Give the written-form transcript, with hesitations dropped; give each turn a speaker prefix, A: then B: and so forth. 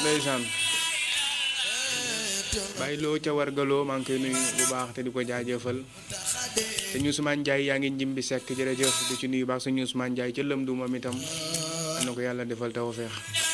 A: ndeysaan bàyyi loo ca wargaloo maa ngi koy nuyu bu baax te di ko jaajëfal te ñu Ousmane Ndiaye yaa ngi njimbi sekk jërëjëf di ci nuyu baax suñu Ousmane Ndiaye ca lëm du moom itam am na ko yàlla defal tawfeex